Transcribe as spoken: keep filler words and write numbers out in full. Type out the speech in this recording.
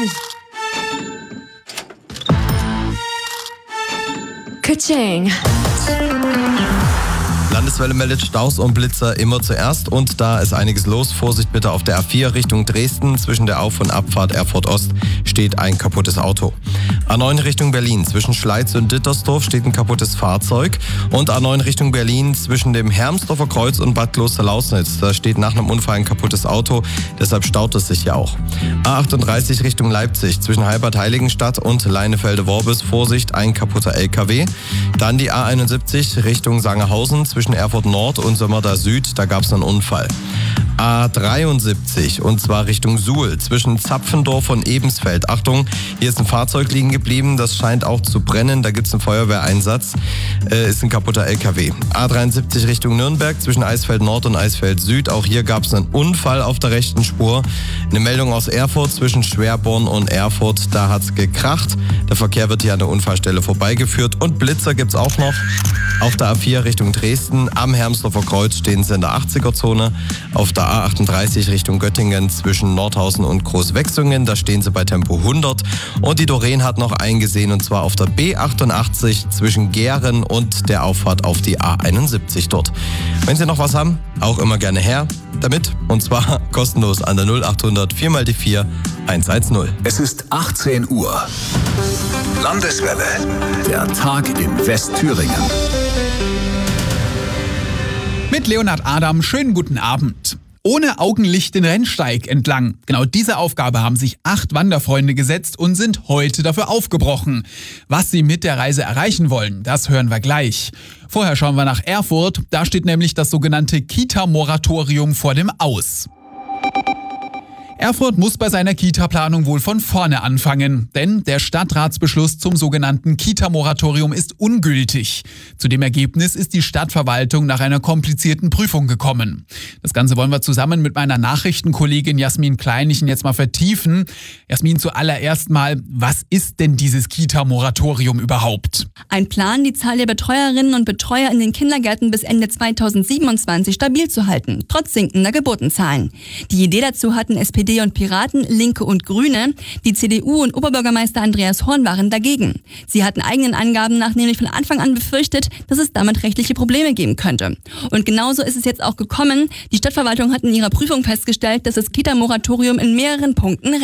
Ka-ching. Landeswelle meldet Staus und Blitzer immer zuerst und da ist einiges los. Vorsicht bitte auf der A vier Richtung Dresden. Zwischen der Auf- und Abfahrt Erfurt Ost steht ein kaputtes Auto. A neun Richtung Berlin. Zwischen Schleiz und Dittersdorf steht ein kaputtes Fahrzeug. Und A neun Richtung Berlin zwischen dem Hermsdorfer Kreuz und Bad Kloster-Lausnitz. Da steht nach einem Unfall ein kaputtes Auto. Deshalb staut es sich ja auch. A achtunddreißig Richtung Leipzig. Zwischen Halbert-Heiligenstadt und Leinefelde-Worbis. Vorsicht, ein kaputter L K W. Dann die A einundsiebzig Richtung Sangerhausen. Zwischen Erfurt Nord und Sömmerda Süd, da gab es einen Unfall. A dreiundsiebzig und zwar Richtung Suhl, zwischen Zapfendorf und Ebensfeld. Achtung, hier ist ein Fahrzeug liegen geblieben, das scheint auch zu brennen, da gibt es einen Feuerwehreinsatz, äh, ist ein kaputter L K W. A dreiundsiebzig Richtung Nürnberg, zwischen Eisfeld Nord und Eisfeld Süd, auch hier gab es einen Unfall auf der rechten Spur. Eine Meldung aus Erfurt, zwischen Schwerborn und Erfurt, da hat es gekracht. Der Verkehr wird hier an der Unfallstelle vorbeigeführt und Blitzer gibt es auch noch. Auf der A vier Richtung Dresden, am Hermsdorfer Kreuz stehen sie in der achtziger-Zone. Auf der A achtunddreißig Richtung Göttingen zwischen Nordhausen und Großwechsungen, da stehen sie bei Tempo hundert. Und die Doreen hat noch eingesehen und zwar auf der B achtundachtzig zwischen Gehren und der Auffahrt auf die A einundsiebzig dort. Wenn Sie noch was haben, auch immer gerne her damit und zwar kostenlos an der null achthundert vier mal die vier hundertzehn. Es ist achtzehn Uhr. Landeswelle. Der Tag in Westthüringen. Mit Leonhard Adam, schönen guten Abend. Ohne Augenlicht den Rennsteig entlang. Genau diese Aufgabe haben sich acht Wanderfreunde gesetzt und sind heute dafür aufgebrochen. Was sie mit der Reise erreichen wollen, das hören wir gleich. Vorher schauen wir nach Erfurt. Da steht nämlich das sogenannte Kita-Moratorium vor dem Aus. Erfurt muss bei seiner Kita-Planung wohl von vorne anfangen, denn der Stadtratsbeschluss zum sogenannten Kita-Moratorium ist ungültig. Zu dem Ergebnis ist die Stadtverwaltung nach einer komplizierten Prüfung gekommen. Das Ganze wollen wir zusammen mit meiner Nachrichtenkollegin Jasmin Kleinichen jetzt mal vertiefen. Jasmin, zuallererst mal, was ist denn dieses Kita-Moratorium überhaupt? Ein Plan, die Zahl der Betreuerinnen und Betreuer in den Kindergärten bis Ende zweitausendsiebenundzwanzig stabil zu halten, trotz sinkender Geburtenzahlen. Die Idee dazu hatten S P D und Piraten, Linke und Grüne. Die C D U und Oberbürgermeister Andreas Horn waren dagegen. Sie hatten eigenen Angaben nach nämlich von Anfang an befürchtet, dass es damit rechtliche Probleme geben könnte. Und genauso ist es jetzt auch gekommen. Die Stadtverwaltung hat in ihrer Prüfung festgestellt, dass das Kita-Moratorium in mehreren Punkten